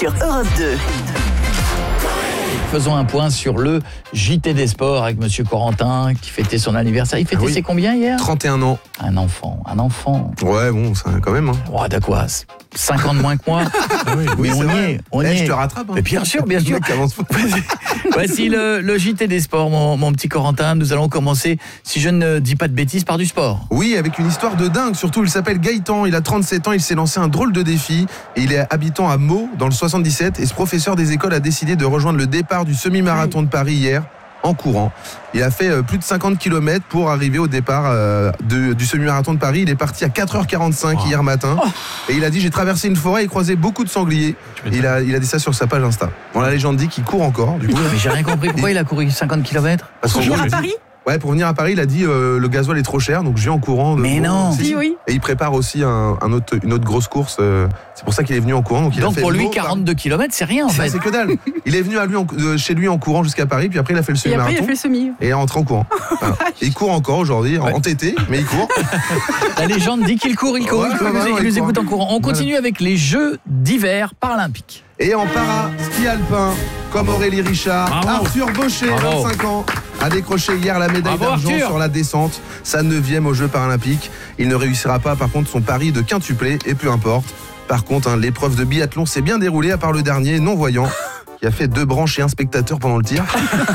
sur Europe 2. Faisons un point sur le JT des sports avec Monsieur Corentin qui fêtait son anniversaire. Il fêtait ses combien hier ? 31 ans. Un enfant. Ouais, bon, ça quand même. Hein. Oh, d'accord, 5 ans de moins que moi. Oui, on y est. Je te rattrape. Hein. Mais bien sûr. Le mec avance pas. Voici le JT des sports, mon petit Corentin. Nous allons commencer, si je ne dis pas de bêtises, par du sport. Oui, avec une histoire de dingue. Surtout, il s'appelle Gaëtan. Il a 37 ans. Il s'est lancé un drôle de défi. Et il est habitant à Meaux, dans le 77. Et ce professeur des écoles a décidé de rejoindre le départ du semi-marathon de Paris hier, en courant. Il a fait plus de 50 km pour arriver au départ du semi-marathon de Paris. Il est parti à 4h45 hier matin. Et il a dit, j'ai traversé une forêt et croisé beaucoup de sangliers. Il a dit ça sur sa page Insta. Bon, la légende dit qu'il court encore. Du coup. Mais j'ai rien compris. Pourquoi il a couru 50 km ? Parce Pour venir à Paris ? Ouais, pour venir à Paris, il a dit le gasoil est trop cher, donc je viens en courant. Mais non. Oui. Et il prépare aussi une autre grosse course. C'est pour ça qu'il est venu en courant. Donc pour lui, 42 km, c'est rien en fait. C'est que dalle. Il est venu chez lui en courant jusqu'à Paris, puis après il a fait le Et après, semi-marathon. il a fait le semi. Et il est rentré en courant. Voilà. Il court encore aujourd'hui, en TT, mais il court. La légende dit qu'il court. Ouais, Il nous écoute en courant. On continue avec les Jeux d'hiver paralympiques. Et en para-ski alpin, comme Aurélie Richard, Arthur Baucher, 25 ans, a décroché hier la médaille d'argent sur la descente, sa 9e aux Jeux paralympiques. Il ne réussira pas par contre son pari de quintuplé, et peu importe. Par contre, l'épreuve de biathlon s'est bien déroulée, à part le dernier, non-voyant, qui a fait 2 branches et un spectateur pendant le tir.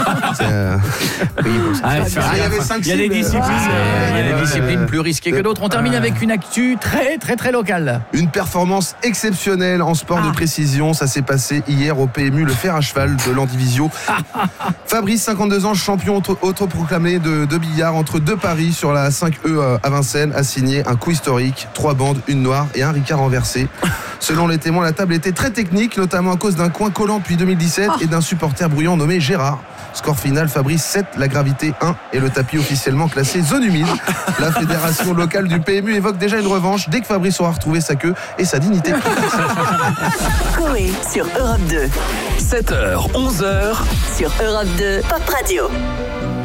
Il y a des disciplines plus risquées que d'autres. On termine avec une actu très très très locale. Une performance exceptionnelle en sport de précision. Ça s'est passé hier au PMU, le fer à cheval de l'Andivisio. Fabrice, 52 ans, champion autoproclamé de billard entre 2 paris sur la 5E à Vincennes, a signé un coup historique, 3 bandes, une noire et un Ricard renversé. Selon les témoins, la table était très technique, notamment à cause d'un coin collant depuis 2017 et d'un supporter bruyant nommé Gérard. Score final, Fabrice 7, la gravité 1 et le tapis officiellement classé zone humide. La fédération locale du PMU évoque déjà une revanche dès que Fabrice aura retrouvé sa queue et sa dignité. Coé sur Europe 2. 7h, 11h. Sur Europe 2, Pop Radio.